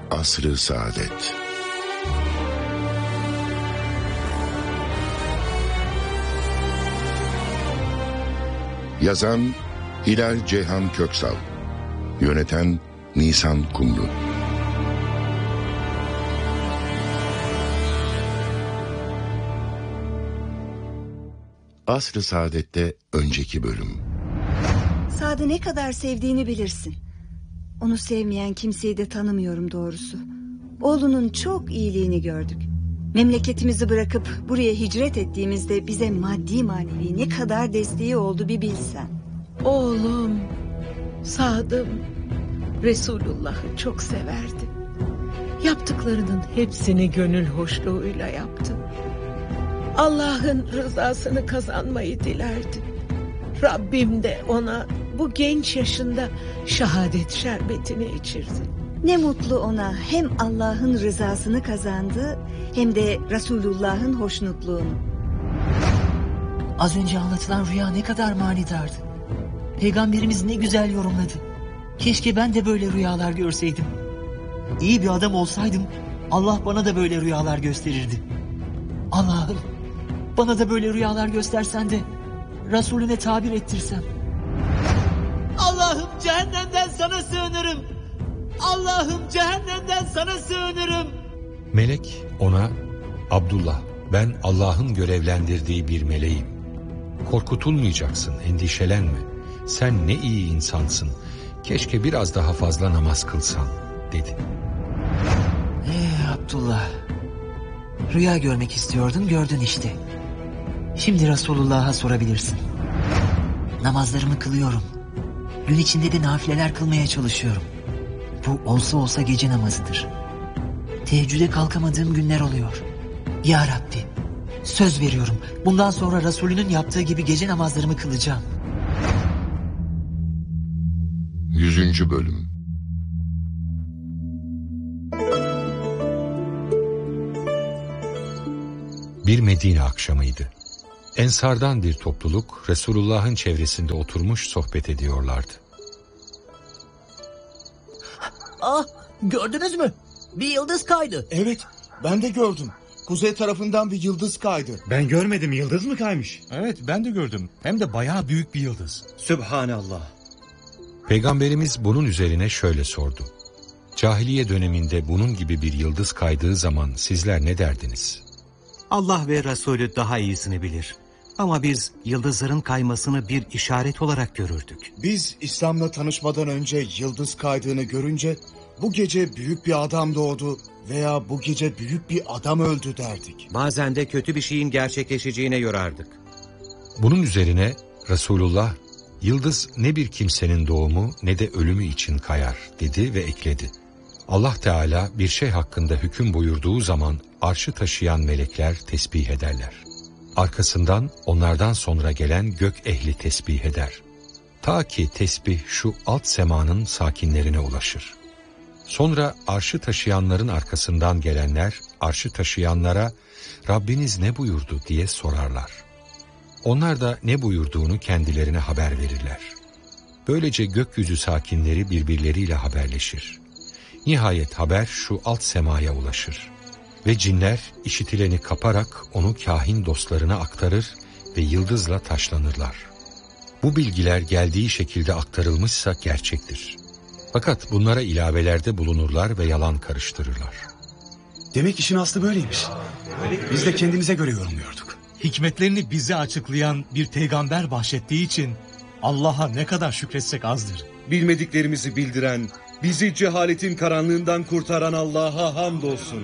Asr-ı Saadet. Yazan Hilal Ceyhan Köksal, yöneten Nisan Kumru. Asr-ı Saadet'te önceki bölüm. Sad'ı ne kadar sevdiğini bilirsin. Onu sevmeyen kimseyi de tanımıyorum doğrusu. Oğlunun çok iyiliğini gördük. Memleketimizi bırakıp buraya hicret ettiğimizde bize maddi manevi ne kadar desteği oldu bir bilsen. Oğlum, Sad'ım, Resulullah'ı çok severdi. Yaptıklarının hepsini gönül hoşluğuyla yaptı. Allah'ın rızasını kazanmayı dilerdi. Rabbim de ona bu genç yaşında şehadet şerbetini içirdi. Ne mutlu ona, hem Allah'ın rızasını kazandı hem de Resulullah'ın hoşnutluğunu. Az önce anlatılan rüya ne kadar manidardı. Peygamberimiz ne güzel yorumladı. Keşke ben de böyle rüyalar görseydim. İyi bir adam olsaydım Allah bana da böyle rüyalar gösterirdi. Allah'ım, bana da böyle rüyalar göstersen de Resulüne tabir ettirsem. Allah'ım, cehennemden sana sığınırım. Allah'ım, cehennemden sana sığınırım. Melek ona, Abdullah, ben Allah'ın görevlendirdiği bir meleğim. Korkutulmayacaksın, endişelenme. Sen ne iyi insansın. Keşke biraz daha fazla namaz kılsan, dedi. Abdullah, rüya görmek istiyordun, gördün işte. Şimdi Resulullah'a sorabilirsin. Namazlarımı kılıyorum. Gün içinde de nafileler kılmaya çalışıyorum. Bu olsa olsa gece namazıdır. Teheccüde kalkamadığım günler oluyor. Ya Rabbi, söz veriyorum, bundan sonra Resulünün yaptığı gibi gece namazlarımı kılacağım. 100. Bölüm. Bir Medine akşamıydı. Ensardan bir topluluk Resulullah'ın çevresinde oturmuş sohbet ediyorlardı. Gördünüz mü? Bir yıldız kaydı. Evet, ben de gördüm. Kuzey tarafından bir yıldız kaydı. Ben görmedim, yıldız mı kaymış? Evet, ben de gördüm. Hem de bayağı büyük bir yıldız. Sübhanallah. Peygamberimiz bunun üzerine şöyle sordu. Cahiliye döneminde bunun gibi bir yıldız kaydığı zaman sizler ne derdiniz? Allah ve Resulü daha iyisini bilir. Ama biz yıldızların kaymasını bir işaret olarak görürdük. Biz İslam'la tanışmadan önce yıldız kaydığını görünce bu gece büyük bir adam doğdu veya bu gece büyük bir adam öldü derdik. Bazen de kötü bir şeyin gerçekleşeceğine yorardık. Bunun üzerine Resulullah, yıldız ne bir kimsenin doğumu ne de ölümü için kayar, dedi ve ekledi. Allah Teala bir şey hakkında hüküm buyurduğu zaman arşı taşıyan melekler tesbih ederler. Arkasından onlardan sonra gelen gök ehli tesbih eder. Ta ki tesbih şu alt semanın sakinlerine ulaşır. Sonra arşı taşıyanların arkasından gelenler arşı taşıyanlara Rabbiniz ne buyurdu diye sorarlar. Onlar da ne buyurduğunu kendilerine haber verirler. Böylece gökyüzü sakinleri birbirleriyle haberleşir. Nihayet haber şu alt semaya ulaşır. Ve cinler işitileni kaparak onu kahin dostlarına aktarır ve yıldızla taşlanırlar. Bu bilgiler geldiği şekilde aktarılmışsa gerçektir. Fakat bunlara ilavelerde bulunurlar ve yalan karıştırırlar. Demek işin aslı böyleymiş. Biz de kendimize göre yorumluyorduk. Hikmetlerini bize açıklayan bir peygamber bahşettiği için Allah'a ne kadar şükretsek azdır. Bilmediklerimizi bildiren, bizi cehaletin karanlığından kurtaran Allah'a hamdolsun.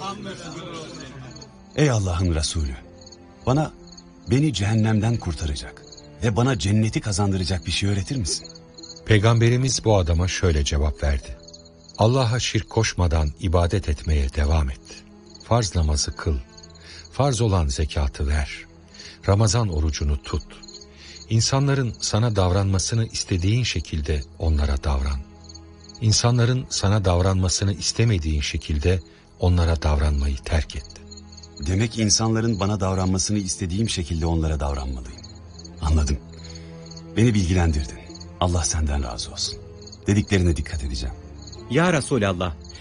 Ey Allah'ın Resulü, beni cehennemden kurtaracak ve bana cenneti kazandıracak bir şey öğretir misin? Peygamberimiz bu adama şöyle cevap verdi. Allah'a şirk koşmadan ibadet etmeye devam et. Farz namazı kıl. Farz olan zekatı ver. Ramazan orucunu tut. İnsanların sana davranmasını istediğin şekilde onlara davran. İnsanların sana davranmasını istemediğin şekilde onlara davranmayı terk et. Demek insanların bana davranmasını istediğim şekilde onlara davranmalıyım. Anladım. Beni bilgilendirdin. Allah senden razı olsun. Dediklerine dikkat edeceğim. Ya Resulallah,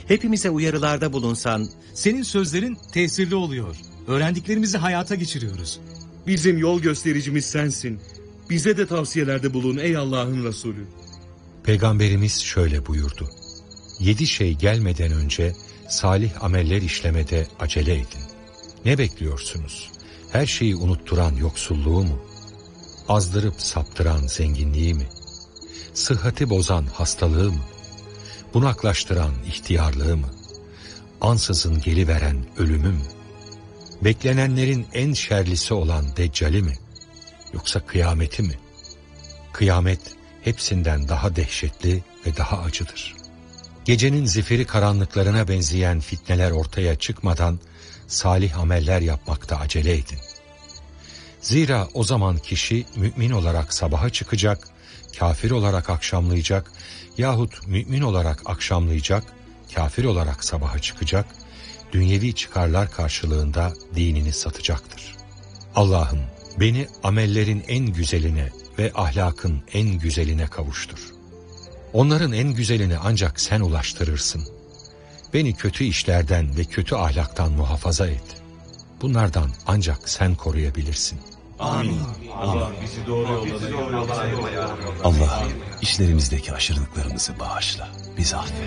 hepimize uyarılarda bulunsan. Senin sözlerin tesirli oluyor. Öğrendiklerimizi hayata geçiriyoruz. Bizim yol göstericimiz sensin. Bize de tavsiyelerde bulun ey Allah'ın Resulü. Peygamberimiz şöyle buyurdu. 7 şey gelmeden önce salih ameller işlemede acele edin. Ne bekliyorsunuz? Her şeyi unutturan yoksulluğu mu? Azdırıp saptıran zenginliği mi? Sıhhati bozan hastalığı mı? Bunaklaştıran ihtiyarlığı mı? Ansızın geliveren ölümü mü? Beklenenlerin en şerlisi olan Deccali mi? Yoksa kıyameti mi? Kıyamet hepsinden daha dehşetli ve daha acıdır. Gecenin zifiri karanlıklarına benzeyen fitneler ortaya çıkmadan salih ameller yapmakta acele edin. Zira o zaman kişi mümin olarak sabaha çıkacak, kafir olarak akşamlayacak yahut mümin olarak akşamlayacak, kafir olarak sabaha çıkacak, dünyevi çıkarlar karşılığında dinini satacaktır. Allah'ım beni amellerin en güzeline ve ahlakın en güzeline kavuştur. Onların en güzelini ancak sen ulaştırırsın. Beni kötü işlerden ve kötü ahlaktan muhafaza et. Bunlardan ancak sen koruyabilirsin. Amin. Allah bizi doğru yola. Allah işlerimizdeki aşırılıklarımızı bağışla. Bizi affet.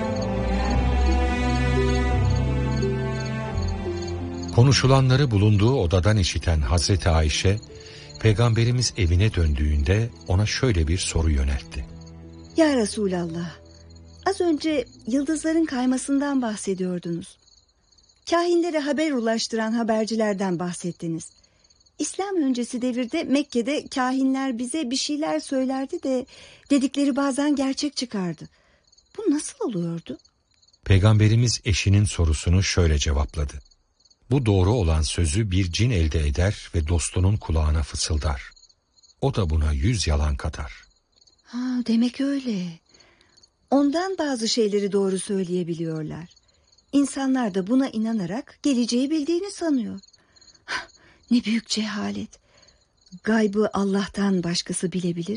Konuşulanları bulunduğu odadan işiten Hazreti Ayşe, Peygamberimiz evine döndüğünde ona şöyle bir soru yöneltti. Ya Resulallah, az önce yıldızların kaymasından bahsediyordunuz. Kahinlere haber ulaştıran habercilerden bahsettiniz. İslam öncesi devirde Mekke'de kahinler bize bir şeyler söylerdi de dedikleri bazen gerçek çıkardı. Bu nasıl oluyordu? Peygamberimiz eşinin sorusunu şöyle cevapladı. Bu doğru olan sözü bir cin elde eder ve dostunun kulağına fısıldar. O da buna 100 yalan katar. Demek öyle. Ondan bazı şeyleri doğru söyleyebiliyorlar. İnsanlar da buna inanarak geleceği bildiğini sanıyor. Ne büyük cehalet. Gaybı Allah'tan başkası bilebilir